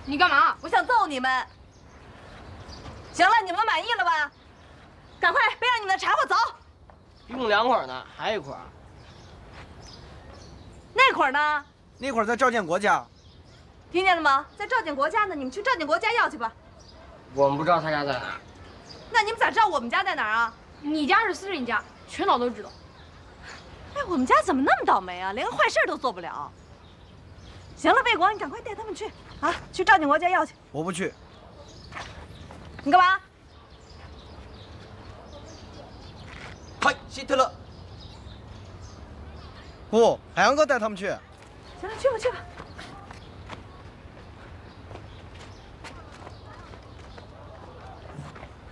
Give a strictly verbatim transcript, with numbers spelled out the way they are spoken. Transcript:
你干嘛？ 我想揍你们。行了，你们满意了吧？赶快背上你们的柴火走。 一共两捆呢，还一捆。 那捆呢？ 那捆在赵建国家。 听见了吗？在赵建国家呢，你们去赵建国家要去吧。 我们不知道他家在哪儿。 那你们咋知道我们家在哪儿啊？ 你家是私人家，全岛都知道。 哎，我们家怎么那么倒霉啊？连个坏事都做不了。行了，魏国，你赶快带他们去啊，去赵建国家要去。 我不去。 你干嘛？ 嗨，希特勒。 不，海洋哥带他们去。 行了，去吧去吧。